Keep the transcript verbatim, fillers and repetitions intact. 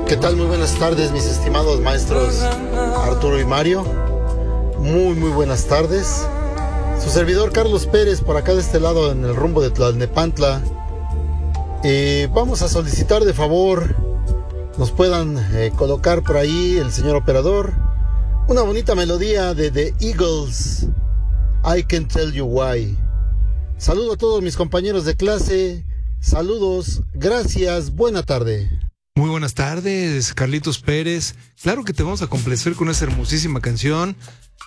¿Qué tal? Muy buenas tardes, mis estimados maestros Arturo y Mario. Muy, muy buenas tardes. Su servidor Carlos Pérez, por acá de este lado, en el rumbo de Tlalnepantla. Eh, vamos a solicitar de favor nos puedan eh, colocar por ahí, el señor operador, una bonita melodía de The Eagles, I Can Tell You Why. Saludo a todos mis compañeros de clase. Saludos, gracias, buena tarde. Muy buenas tardes, Carlitos Pérez. Claro que te vamos a complacer con esa hermosísima canción.